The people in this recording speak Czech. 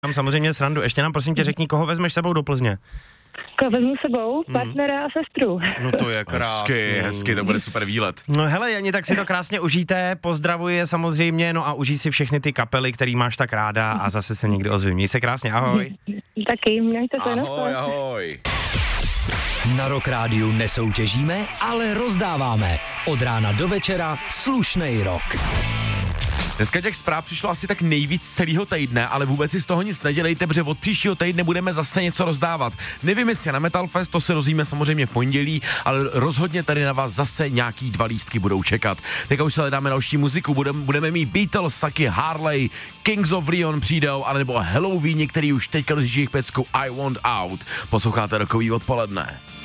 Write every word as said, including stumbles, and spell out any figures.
Mám samozřejmě srandu. Ještě nám prosím tě řekni, koho vezmeš sebou do Plzně? Koho vezmu sebou? Partnera a sestru. No to je krásný. Hezky, hezky, to bude super výlet. No hele, Jani, tak si to krásně užijte, pozdravuji je samozřejmě, no a užij si všechny ty kapely, který máš tak ráda a zase se někdy ozvím. Měj se krásně, ahoj. Taky, mějte se. Ahoj, ahoj. Na Rock Rádiu nesoutěžíme, ale rozdáváme. Od rána do večera slušnej rock. Dneska těch zpráv přišlo asi tak nejvíc celého týdne, ale vůbec si z toho nic nedělejte, protože od příštího týdne budeme zase něco rozdávat. Nevím, jestli na Metal Fest, to se dozvíme samozřejmě v pondělí, ale rozhodně tady na vás zase nějaký dva lístky budou čekat. Teďka už se hledáme další muziku, budeme, budeme mít Beatles, taky Harley, Kings of Leon přijdou, anebo Halloween, který už teďka rozjíždí jejich peckou I Want Out. Posloucháte Rockový odpoledne.